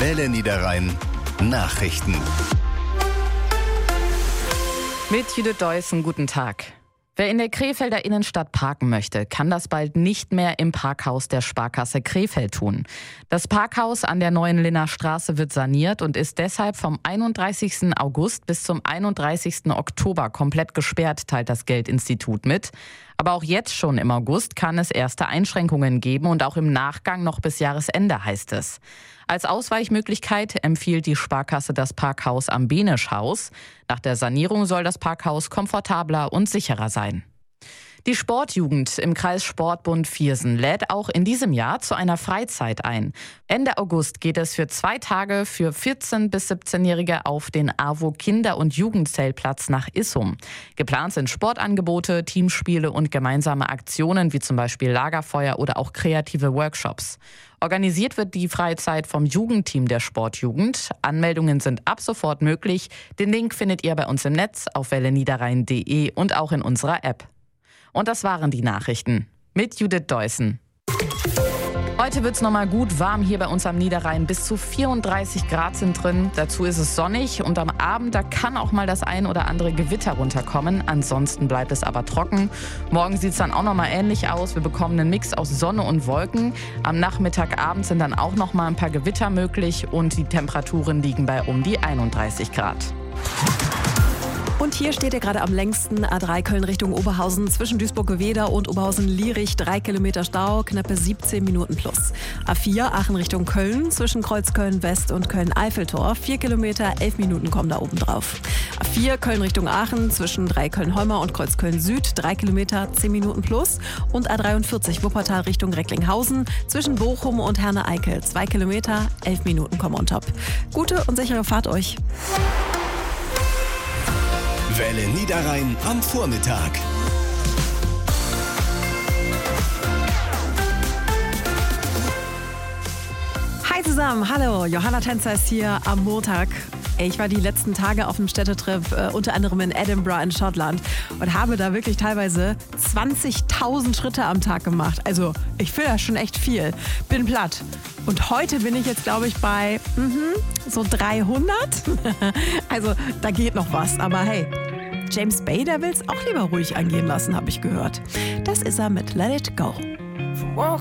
Welle Niederrhein Nachrichten. Mit Judith Deussen, guten Tag. Wer in der Krefelder Innenstadt parken möchte, kann das bald nicht mehr im Parkhaus der Sparkasse Krefeld tun. Das Parkhaus an der Neuen Linner Straße wird saniert und ist deshalb vom 31. August bis zum 31. Oktober komplett gesperrt, teilt das Geldinstitut mit. Aber auch jetzt schon im August kann es erste Einschränkungen geben und auch im Nachgang noch bis Jahresende, heißt es. Als Ausweichmöglichkeit empfiehlt die Sparkasse das Parkhaus am Benischhaus. Nach der Sanierung soll das Parkhaus komfortabler und sicherer sein. Die Sportjugend im Kreis Sportbund Viersen lädt auch in diesem Jahr zu einer Freizeit ein. Ende August geht es für 2 Tage für 14- bis 17-Jährige auf den AWO Kinder- und Jugendzeltplatz nach Issum. Geplant sind Sportangebote, Teamspiele und gemeinsame Aktionen wie zum Beispiel Lagerfeuer oder auch kreative Workshops. Organisiert wird die Freizeit vom Jugendteam der Sportjugend. Anmeldungen sind ab sofort möglich. Den Link findet ihr bei uns im Netz auf welleniederrhein.de und auch in unserer App. Und das waren die Nachrichten mit Judith Deussen. Heute wird es nochmal gut warm hier bei uns am Niederrhein. Bis zu 34 Grad sind drin. Dazu ist es sonnig und am Abend, da kann auch mal das ein oder andere Gewitter runterkommen. Ansonsten bleibt es aber trocken. Morgen sieht es dann auch nochmal ähnlich aus. Wir bekommen einen Mix aus Sonne und Wolken. Am Nachmittagabend sind dann auch nochmal ein paar Gewitter möglich und die Temperaturen liegen bei um die 31 Grad. Und hier steht er gerade am längsten, A3 Köln Richtung Oberhausen, zwischen Duisburg-Geweder und Oberhausen-Lierich, 3 Kilometer Stau, knappe 17 Minuten plus. A4 Aachen Richtung Köln, zwischen Kreuzköln-West und Köln-Eiffeltor, 4 Kilometer, 11 Minuten kommen da oben drauf. A4 Köln Richtung Aachen, zwischen Dreiköln-Holmer und Kreuzköln-Süd, 3 Kilometer, 10 Minuten plus. Und A43 Wuppertal Richtung Recklinghausen, zwischen Bochum und Herne-Eickel, 2 Kilometer, 11 Minuten kommen on top. Gute und sichere Fahrt euch. Welle Niederrhein am Vormittag. Hi zusammen, hallo, Johanna Tänzer ist hier am Montag. Ich war die letzten Tage auf einem Städtetrip, unter anderem in Edinburgh in Schottland und habe da wirklich teilweise 20.000 Schritte am Tag gemacht. Also ich finde das schon echt viel. Bin platt. Und heute bin ich jetzt, glaube ich, bei so 300. Also da geht noch was, aber hey. James Bay, der will es auch lieber ruhig angehen lassen, habe ich gehört. Das ist er mit Let It Go.